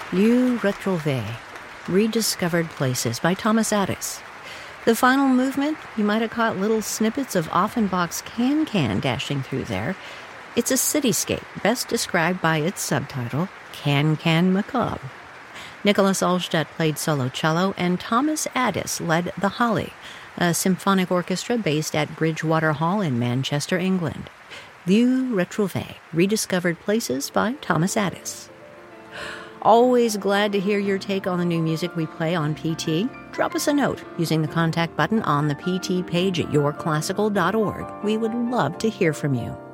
Lieux Retrouvés, Rediscovered Places by Thomas Addis. The final movement, you might have caught little snippets of Offenbach's Can-Can dashing through there. It's a cityscape, best described by its subtitle, Can-Can Macabre. Nicholas Alstedt played solo cello, and Thomas Addis led the Holly, a symphonic orchestra based at Bridgewater Hall in Manchester, England. Lieux Retrouvés, Rediscovered Places by Thomas Addis. Always glad to hear your take on the new music we play on PT. Drop us a note using the contact button on the PT page at yourclassical.org. We would love to hear from you.